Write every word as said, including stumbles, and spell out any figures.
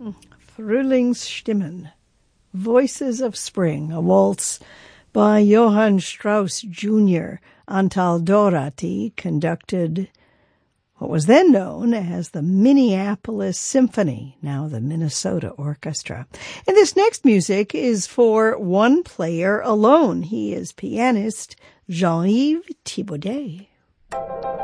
Frühlingsstimmen, Voices of Spring, a waltz by Johann Strauss Junior Antal Doherty conducted what was then known as the Minneapolis Symphony, now the Minnesota Orchestra. And this next music is for one player alone. He is pianist Jean-Yves Thibaudet.